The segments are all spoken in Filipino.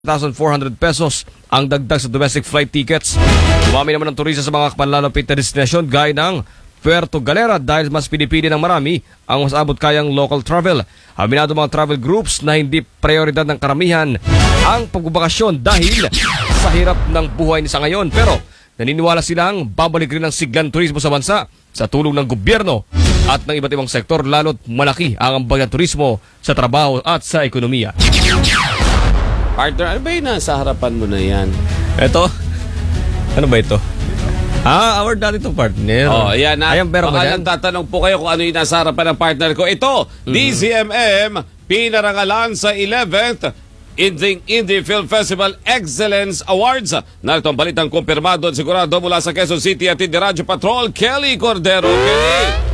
1,400 pesos ang dagdag sa domestic flight tickets. Dumami naman ang turista sa mga panlalapit na destinasyon gaya ng Puerto Galera dahil mas pinipili ng marami ang mas abot kayang local travel. Aminado mga travel groups na hindi prioridad ng karamihan ang pagbabakasyon dahil sa hirap ng buhay sa ngayon. Pero naniniwala silang babalik rin ang siglang turismo sa bansa sa tulong ng gobyerno at ng iba't ibang sektor, lalo't malaki ang ambag ng turismo sa trabaho at sa ekonomiya. Partner, ano ba yun nasa harapan mo na yan? Ito? Ano ba ito? Award natin itong partner. Ayan na. Ayan, pero baka lang tatanong po kayo kung ano yung nasa harapan ng partner ko. Ito, DZMM, pinarangalan sa 11th Indie Film Festival Excellence Awards. Narito ang balitang kumpirmado at sigurado mula sa Quezon City at Indie Radyo Patrol, Kelly Cordero. Kelly!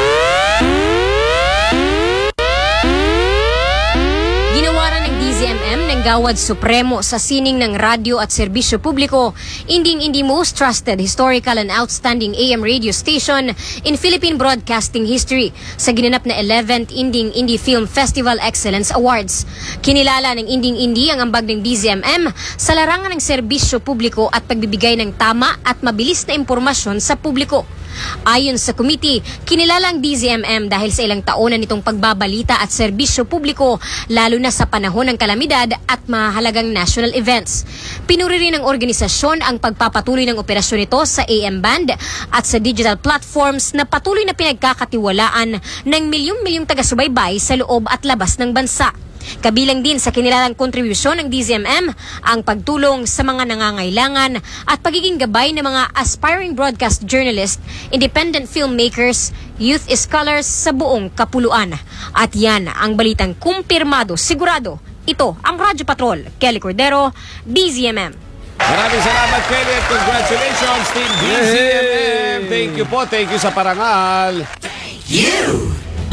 Gawad Supremo sa sining ng radyo at serbisyo publiko, inding most trusted, historical and outstanding AM radio station in Philippine broadcasting history sa ginanap na 11th Indie Film Festival Excellence Awards. Kinilala ng Indie ang ambag ng DZMM sa larangan ng serbisyo publiko at pagbibigay ng tama at mabilis na impormasyon sa publiko. Ayon sa committee, kinilala ang DZMM dahil sa ilang taon na nitong pagbabalita at serbisyo publiko, lalo na sa panahon ng kalamidad at mahalagang national events. Pinuri rin ng organisasyon ang pagpapatuloy ng operasyon nito sa AM band at sa digital platforms na patuloy na pinagkakatiwalaan ng milyong-milyong taga-subaybay sa loob at labas ng bansa. Kabilang din sa kinilalang kontribusyon ng DZMM ang pagtulong sa mga nangangailangan at pagiging gabay ng mga aspiring broadcast journalists, independent filmmakers, youth scholars sa buong kapuluan. At yan ang balitang kumpirmado, sigurado. Ito ang Radyo Patrol, Kelly Cordero, DZMM. Maraming salamat, Kelly, at congratulations, Team DZMM. Thank you po, thank you sa parangal. Thank you!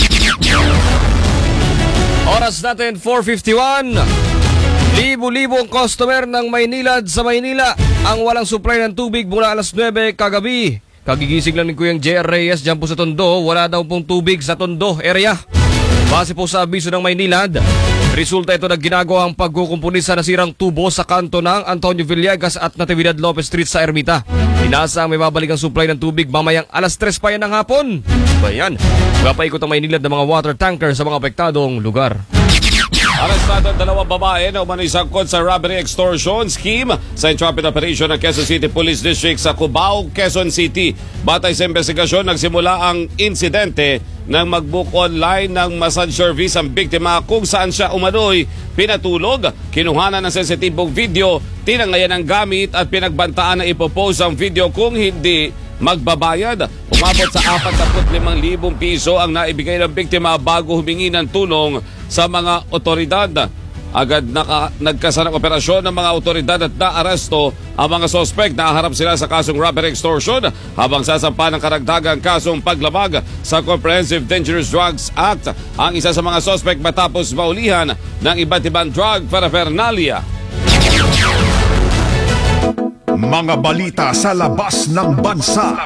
Oras natin, 4:51. Libo-libo ang customer ng Maynilad sa Maynila ang walang supply ng tubig mula alas 9 kagabi. Kagigising lang ni Kuyang JR Reyes dyan po sa Tondo. Wala daw pong tubig sa Tondo area. Base po sa abiso ng Maynilad, resulta ito na ginagawang pagkukumpuni sa nasirang tubo sa kanto ng Antonio Villegas at Natividad Lopez Street sa Ermita. Inaasang may babalik ang supply ng tubig mamayang alas 3 pa yan ng hapon. Bayan, mapaikot ang Maynilad ng mga water tanker sa mga apektadong lugar. Arestado ang dalawang babae na umano'y sangkot sa robbery extortion scheme sa entrapment operation ng Quezon City Police District sa Cubao, Quezon City. Batay sa investigasyon, nagsimula ang insidente nang mag-book online ng massage service ang biktima kung saan siya umano'y pinatulog. Kinuhanan ng sensitibong video, tinangayan ang gamit at pinagbantaan na ipopost ang video kung hindi magbabayad. Umabot sa 45,000 piso ang naibigay ng biktima bago humingi ng tulong sa mga otoridad. Agad nagkasanang operasyon ng mga otoridad at naaresto ang mga sospek. Naharap sila sa kasong robbery extortion habang sasampa ng karagdagang kasong paglabag sa Comprehensive Dangerous Drugs Act ang isa sa mga sospek matapos maulihan ng iba't ibang drug paraphernalia. Mga balita sa labas ng bansa.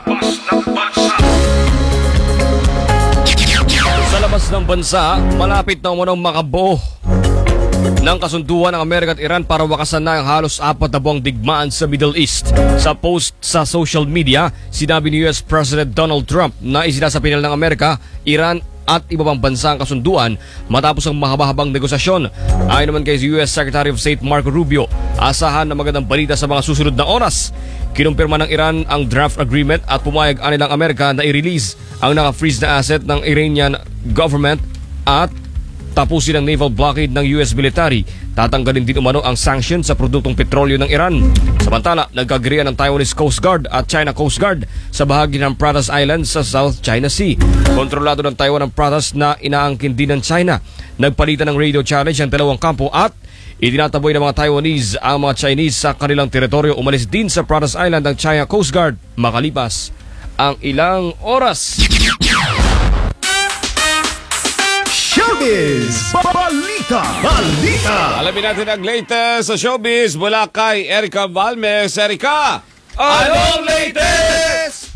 Sa labas ng bansa, malapit na umunong makabuo ng kasunduan ng Amerika at Iran para wakasan na ang halos 4 na buwang digmaan sa Middle East. Sa post sa social media, sinabi ni US President Donald Trump na isinasapinal ng Amerika, Iran at iba pang bansa ang kasunduan matapos ang mahaba-habang negosasyon. Ayon naman kay US Secretary of State Marco Rubio, asahan na magandang balita sa mga susunod na oras. Kinumpirma ng Iran ang draft agreement at pumayag anilang Amerika na i-release ang naka-freeze na asset ng Iranian government at tapusin ang naval blockade ng US military. Tatanggalin din umano ang sanction sa produktong petrolyo ng Iran. Samantala, nagkagirian ng Taiwanese Coast Guard at China Coast Guard sa bahagi ng Pratas Island sa South China Sea. Kontrolado ng Taiwan ang Pratas na inaangkin din ng China. Nagpalitan ng radio challenge ang dalawang kampo at itinataboy ng mga Taiwanese ang mga Chinese sa kanilang teritoryo. Umalis din sa Pratas Island ang China Coast Guard makalipas ang ilang oras. Showbiz! Balita! Alamin natin ang latest sa showbiz mula kay Erica Valmes. Erica, anong latest?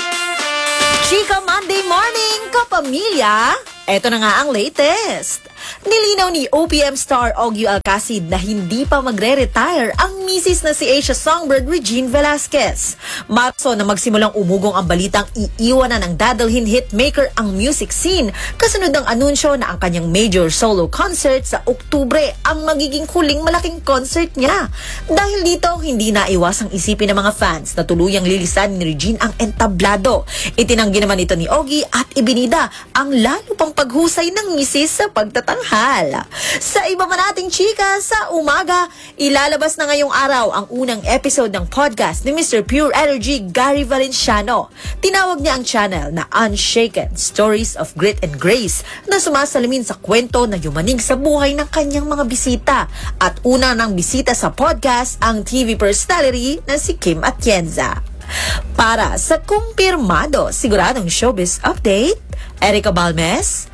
Chika Monday morning, kapamilya! Eto na nga ang latest. Nilinaw ni OPM star Ogie Alcacid na hindi pa magre-retire ang misis na si Asia Songbird Regine Velasquez. Marso na magsimulang umugong ang balitang iiwanan ng dadalhin hitmaker ang music scene kasunod ng anunsyo na ang kanyang major solo concert sa Oktubre ang magiging huling malaking concert niya. Dahil dito, hindi naiwasang isipin ng mga fans na tuluyang lilisan ni Regine ang entablado. Itinanggi naman ito ni Ogie at ibinida ang lalo pang paghusay ng misis sa pagtatanghal. Sa iba man nating chika sa umaga, ilalabas na ngayong araw ang unang episode ng podcast ni Mr. Pure Energy Gary Valenciano. Tinawag niya ang channel na Unshaken, Stories of Grit and Grace na sumasalamin sa kwento na yumanig sa buhay ng kanyang mga bisita. At una ng bisita sa podcast ang TV personality na si Kim Atienza. Para sa kumpirmado, siguradong showbiz update, Erica Balmes,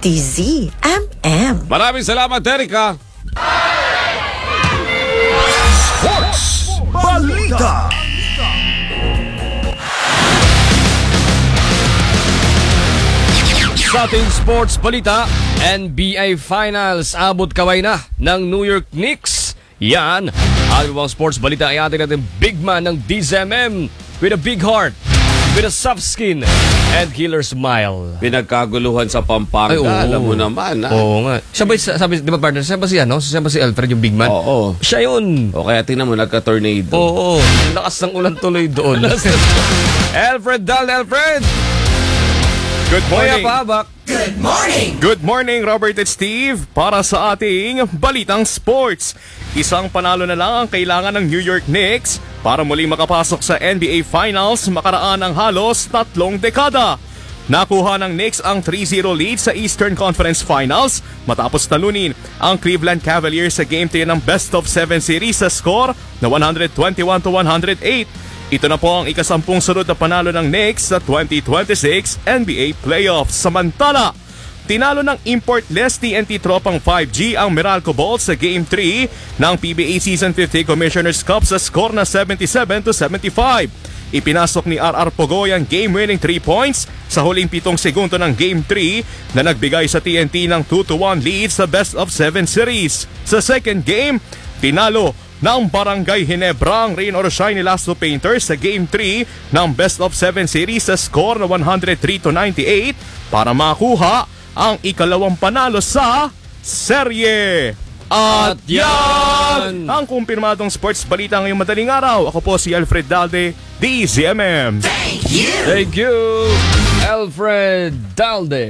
DZMM. Maraming salamat, Erica. Sports Balita. Sa ating sports balita, NBA Finals abot kaway na ng New York Knicks. Yan, ang ibang sports balita ay atin natin big man ng DZMM with a big heart, with a soft skin, and killer smile. Pinagkaguluhan sa Pampanga. Ay, oo. Alam mo naman, ha? Oo nga. Siya ba, sabi, di ba partner, siya ba si Alfred yung big man? Oo. Siya yun. O kaya tingnan mo, nagka-tornado. Oo. Lakas ng ulan tuloy doon. Alfred Dal, Alfred! Good Kuya morning. Pabak. Good morning, Robert at Steve. Para sa ating Balitang Sports. Isang panalo na lang ang kailangan ng New York Knicks para muling makapasok sa NBA Finals makaraan ng halos 3 dekada. Nakuha ng Knicks ang 3-0 lead sa Eastern Conference Finals matapos talunin ang Cleveland Cavaliers sa Game 3 ng Best of 7 series sa score na 121-108. Ito na po ang ikasampung sunod na panalo ng Knicks sa 2026 NBA Playoffs. Samantala, tinalo ng importless TNT tropang 5G ang Meralco Bolts sa Game 3 ng PBA Season 50 Commissioner's Cup sa score na 77-75. Ipinasok ni RR Pogoy ang game-winning 3 points sa huling 7 segundo ng Game 3 na nagbigay sa TNT ng 2-1 lead sa Best of 7 series. Sa second game, tinalo ng Barangay Ginebra ang Rain or Shine ni Lasso Painters sa Game 3 ng Best of 7 series sa score na 103-98 para makuha ang ikalawang panalo sa serye. At yan ang kumpirmadong sports balita ngayong madaling araw. Ako po si Alfred Dalde, DZMM. Thank you, Alfred Dalde.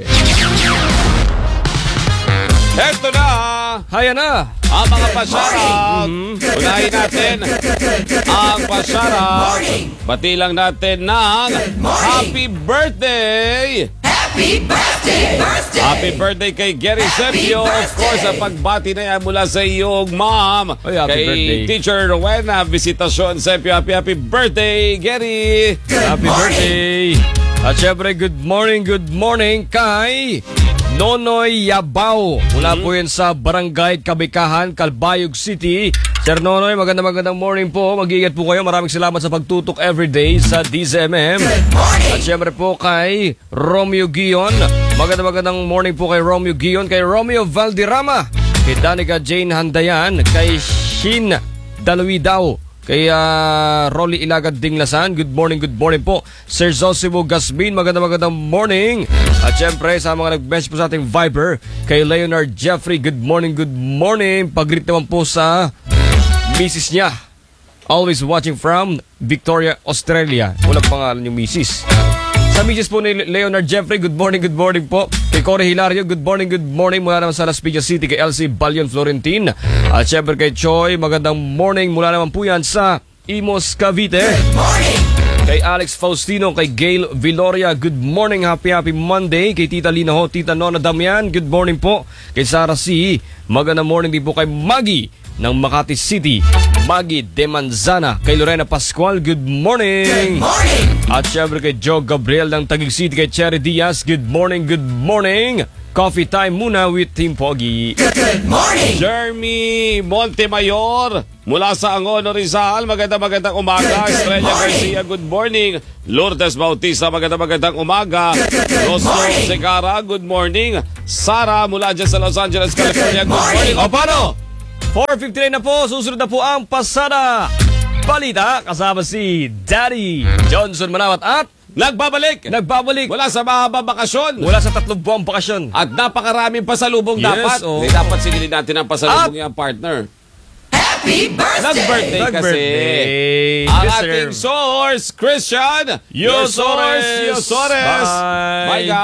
Eto na, Haya na. ang mga pasyarap. Unahin natin ang pasyarap. Bati lang natin ng Happy Birthday! Happy birthday kay Gary Sepio. Of course, ang pagbati na yan mula sa iyong mom. Oy, happy kay birthday. Teacher Rowena, visitasyon Sepio. Happy birthday, Gary! Happy birthday. At syempre, good morning kay Nonoy Yabaw. Mula po yun sa Barangay Kabikahan, Calbayog City. Sir Nonoy, magandang morning po. Mag-iingat po kayo. Maraming salamat sa pagtutok everyday sa DZMM. At syempre po kay Romeo Gion. Magandang morning po kay Romeo Gion. Kay Romeo Valderrama. Kay Danica Jane Handayan. Kay Shin Daluidaw. Kay Rolly Ilagad Dinglasan, good morning po. Sir Zosimo Gasmin, magandang morning. At syempre, sa mga nag-message po sa ating Viber, kay Leonard Jeffrey, good morning. Pag-greet naman po sa misis niya. Always watching from Victoria, Australia. Walang pangalan yung misis. Sa misis po ni Leonard Jeffrey, good morning po. Kay Corey Hilario, good morning. Mula naman sa Las Piñas City, kay Elsie Balion Florentin. At syempre kay Choi, magandang morning. Mula naman po yan sa Imos, Cavite. Kay Alex Faustino, kay Gail Viloria, good morning. Happy Monday. Kay Tita Lina Ho, Tita Nona Damian, good morning po. Kay Sarah C, magandang morning din po kay Maggie ng Makati City. Maggie De Manzana. Kay Lorena Pascual, good morning. At syempre kay Joe Gabriel ng Taguig City. Kay Cherry Diaz, good morning. Coffee time muna with Team Pogi. Jeremy Montemayor mula sa Angono, Rizal. Magandang umaga. Estrella Garcia, good morning. Lourdes Bautista, magandang umaga. Rosso Segara, good morning. Sara mula dyan sa Los Angeles, California, good morning. O paano? 4:59 na po, susunod na po ang Pasada Balita kasama si Daddy Johnson Manawat at Nagbabalik mula sa mahabang bakasyon. mula sa 3 buwang bakasyon. At napakaraming pasalubong Yes, dapat. oh. Hindi dapat sigilin natin ang pasalubong yung partner. Nag-birthday kasi. Nag-birthday. Ang Deserve. ating source, Christian Yosores. Yosores. Bye. My God.